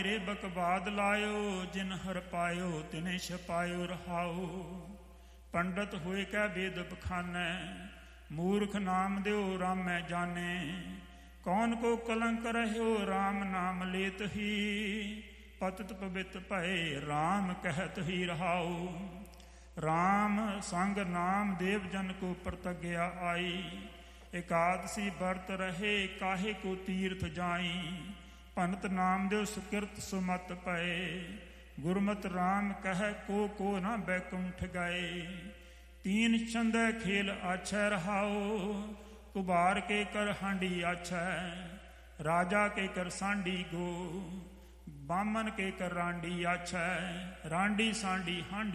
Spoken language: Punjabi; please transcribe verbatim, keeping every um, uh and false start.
ਰੇ ਬਕਬਾਦ ਲਾਇਓ ਜਿਨ ਹਰ ਪਾਇਓ ਤਿਨੇ ਛਪਾਇਓ ਰਹਾਓ। ਪੰਡਤ ਹੋਏ ਕੈ ਵੇਦ ਬਖਾਨੈ ਮੂਰਖ ਨਾਮ ਦਿਓ ਰਾਮੈ ਜਾਣੇ। ਕੌਣ ਕੋ ਕਲੰਕ ਰਹਿਓ ਰਾਮ ਨਾਮ ਲੇਤ ਹੀ ਪਤਿਤ ਪਵਿੱਤ ਭਏ ਰਾਮ ਕਹਿਤ ਹੀ ਰਹਾਓ। ਰਾਮ ਸੰਗ ਨਾਮ ਦੇਵ ਜਨ ਕੋ ਪ੍ਰਤਗਿਆ ਆਈ। ਇਕਾਦਸੀ ਵਰਤ ਰਹੇ ਕਾਹੇ ਕੋ ਤੀਰਥ ਜਾਈ। ਭਨਤ ਨਾਮ ਦਿਓ ਸੁਕਿਰਤ ਸੁਮਤ ਪਏ ਗੁਰਮਤਿ ਰਾਮ ਕਹਿ ਕੋ ਕੋ ਨਾ ਬੈਕੁੰਠ ਗਏ। ਤੀਨ ਚੰਦੈ ਖੇਲ ਆਛੈ ਰਹਾਓ ਕੁਬਾਰ ਕੇ ਕਰ ਹਾਂਡੀ ਆਛੈ। ਰਾਜਾ ਕੇ ਕਰ ਸਾਂਡੀ ਗੋ ਬਾਮਨ ਕੇ ਕਰ ਰਾਂਡੀ ਆਛੈ। ਰਾਂਡੀ ਸਾਂਡੀ ਹਾਂਡੀ